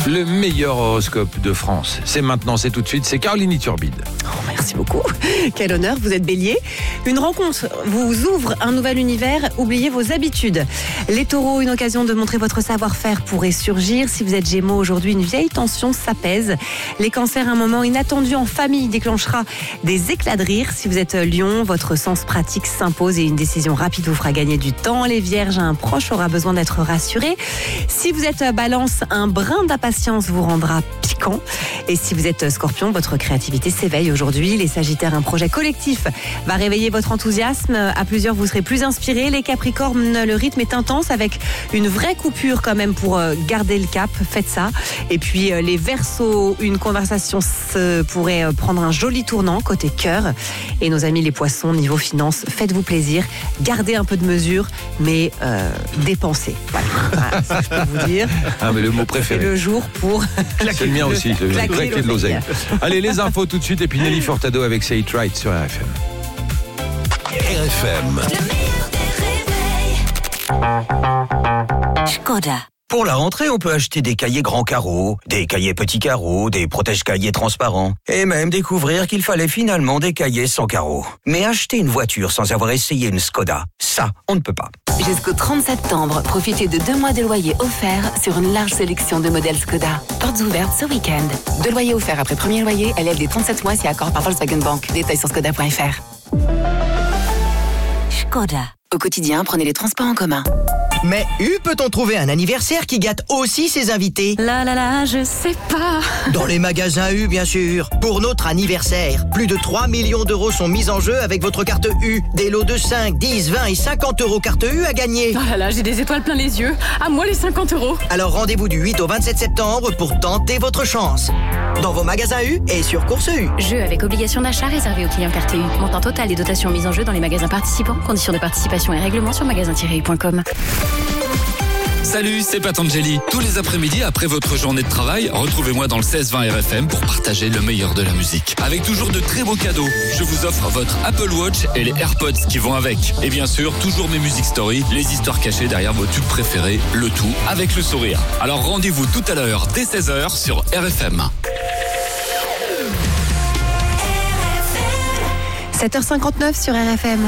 Le meilleur horoscope de France. C'est maintenant, c'est tout de suite, c'est Caroline Iturbide. Oh, merci beaucoup. Quel honneur, vous êtes Bélier. Une rencontre vous ouvre un nouvel univers, oubliez vos habitudes. Les Taureaux, une occasion de montrer votre savoir-faire pourrait surgir. Si vous êtes Gémeaux, aujourd'hui, une vieille tension s'apaise. Les Cancers, un moment inattendu en famille déclenchera des éclats de rire. Si vous êtes Lion, votre sens pratique s'impose et une décision rapide vous fera gagner du temps. Les Vierges, un proche aura besoin d'être rassuré. Si vous êtes Balance, un brin d'impatience vous rendra piquant. Et si vous êtes Scorpion, votre créativité s'éveille aujourd'hui. Les Sagittaires, un projet collectif va réveiller votre enthousiasme. À plusieurs, vous serez plus inspirés. Les Capricornes, le rythme est intense avec une vraie coupure quand même pour garder le cap. Faites ça. Et puis les Verseaux, une conversation pourrait prendre un joli tournant côté cœur. Et nos amis les Poissons, niveau finance, faites-vous plaisir. Gardez un peu de mesure, mais dépensez. Voilà, ça je peux vous dire. Ah, mais le mot préféré. C'est le jour pour c'est le mien aussi, claquer de l'oseille. Allez, les infos tout de suite, et puis Nelly Furtado avec Say It Right sur RFM. RFM. Škoda. Pour la rentrée, on peut acheter des cahiers grands carreaux, des cahiers petits carreaux, des protège-cahiers transparents, et même découvrir qu'il fallait finalement des cahiers sans carreaux. Mais acheter une voiture sans avoir essayé une Škoda, ça, on ne peut pas. Jusqu'au 30 septembre, profitez de 2 mois de loyer offert sur une large sélection de modèles Škoda. Portes ouvertes ce week-end. 2 loyers offerts après premier loyer, élève des 37 mois si accord par Volkswagen Bank. Détails sur škoda.fr. Škoda. Au quotidien, prenez les transports en commun. Mais peut-on trouver un anniversaire qui gâte aussi ses invités? Là, je sais pas. Dans les magasins U, bien sûr. Pour notre anniversaire, plus de 3 millions d'euros sont mis en jeu avec votre carte U. Des lots de 5, 10, 20 et 50 euros carte U à gagner. Oh là, j'ai des étoiles plein les yeux. À moi les 50 euros. Alors rendez-vous du 8 au 27 septembre pour tenter votre chance. Dans vos magasins U et sur Course U. Jeu avec obligation d'achat réservé aux clients carte U. Montant total et dotation mise en jeu dans les magasins participants. Conditions de participation et règlements sur magasin-u.com. Salut, c'est Patangeli. Tous les après-midi, après votre journée de travail, retrouvez-moi dans le 16-20 RFM pour partager le meilleur de la musique. Avec toujours de très beaux cadeaux. Je vous offre votre Apple Watch et les AirPods qui vont avec. Et bien sûr, toujours mes Music Stories, les histoires cachées derrière vos tubes préférés, le tout avec le sourire. Alors rendez-vous tout à l'heure, dès 16h sur RFM. 7h59 sur RFM.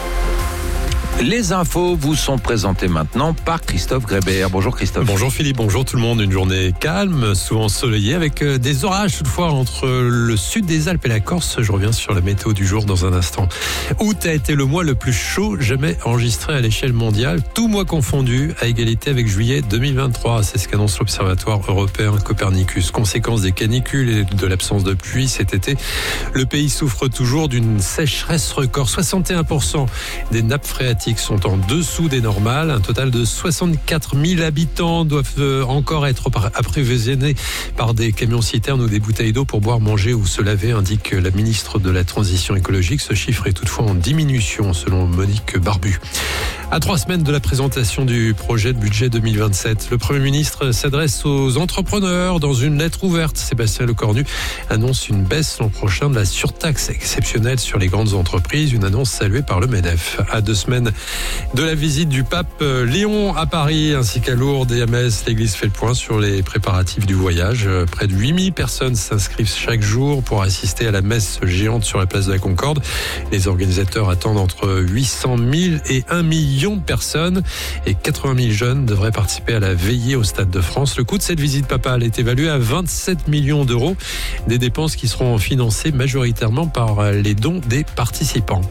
Les infos vous sont présentées maintenant par Christophe Grébert. Bonjour Christophe. Bonjour Philippe, bonjour tout le monde. Une journée calme, souvent ensoleillée, avec des orages toutefois entre le sud des Alpes et la Corse. Je reviens sur la météo du jour dans un instant. Août a été le mois le plus chaud jamais enregistré à l'échelle mondiale, tout mois confondu, à égalité avec juillet 2023. C'est ce qu'annonce l'Observatoire européen Copernicus. Conséquence des canicules et de l'absence de pluie cet été, le pays souffre toujours d'une sécheresse record. 61% des nappes phréatiques sont en dessous des normales. Un total de 64 000 habitants doivent encore être approvisionnés par des camions-citernes ou des bouteilles d'eau pour boire, manger ou se laver, indique la ministre de la Transition écologique. Ce chiffre est toutefois en diminution, selon Monique Barbu. À 3 semaines de la présentation du projet de budget 2027, le Premier ministre s'adresse aux entrepreneurs dans une lettre ouverte. Sébastien Lecornu annonce une baisse l'an prochain de la surtaxe exceptionnelle sur les grandes entreprises, une annonce saluée par le MEDEF. À 2 semaines de la visite du pape Léon à Paris ainsi qu'à Lourdes et à Metz, l'Église fait le point sur les préparatifs du voyage. Près de 8000 personnes s'inscrivent chaque jour pour assister à la messe géante sur la place de la Concorde. Les organisateurs attendent entre 800 000 et 1 million de personnes et 80 000 jeunes devraient participer à la veillée au Stade de France. Le coût de cette visite papale est évalué à 27 millions d'euros, des dépenses qui seront financées majoritairement par les dons des participants.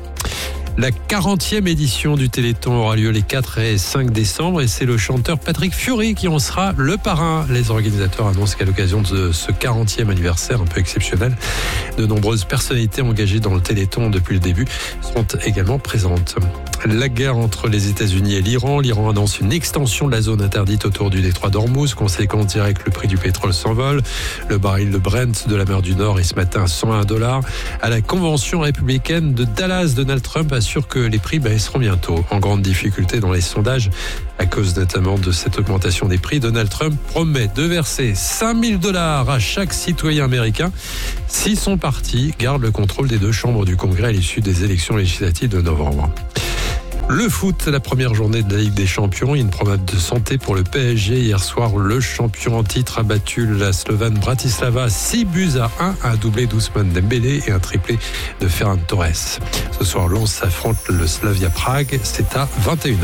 La 40e édition du Téléthon aura lieu les 4 et 5 décembre et c'est le chanteur Patrick Fiori qui en sera le parrain. Les organisateurs annoncent qu'à l'occasion de ce 40e anniversaire un peu exceptionnel, de nombreuses personnalités engagées dans le Téléthon depuis le début seront également présentes. La guerre entre les États-Unis et l'Iran. L'Iran annonce une extension de la zone interdite autour du détroit d'Ormuz. Conséquence directe, le prix du pétrole s'envole. Le baril de Brent de la mer du Nord est ce matin à $101. À la convention républicaine de Dallas, Donald Trump assure que les prix baisseront bientôt. En grande difficulté dans les sondages, à cause notamment de cette augmentation des prix, Donald Trump promet de verser $5 000 à chaque citoyen américain si son parti garde le contrôle des 2 chambres du Congrès à l'issue des élections législatives de novembre. Le foot, la première journée de la Ligue des Champions. Une promenade de santé pour le PSG. Hier soir, le champion en titre a battu la Slovane Bratislava 6-1, un doublé d'Ousmane Dembélé et un triplé de Ferran Torres. Ce soir, Lens affronte le Slavia Prague. C'est à 21h.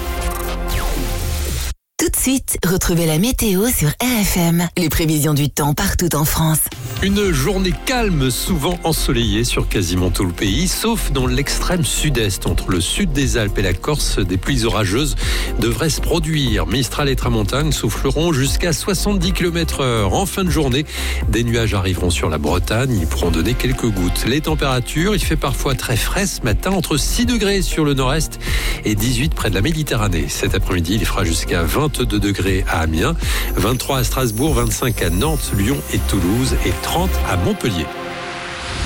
Tout de suite, retrouvez la météo sur RFM. Les prévisions du temps partout en France. Une journée calme, souvent ensoleillée sur quasiment tout le pays, sauf dans l'extrême sud-est. Entre le sud des Alpes et la Corse, des pluies orageuses devraient se produire. Mistral et tramontane souffleront jusqu'à 70 km/h. En fin de journée, des nuages arriveront sur la Bretagne. Ils pourront donner quelques gouttes. Les températures, il fait parfois très frais ce matin, entre 6 degrés sur le nord-est et 18 près de la Méditerranée. Cet après-midi, il fera jusqu'à 22 degrés à Amiens, 23 à Strasbourg, 25 à Nantes, Lyon et Toulouse et 30 à Montpellier.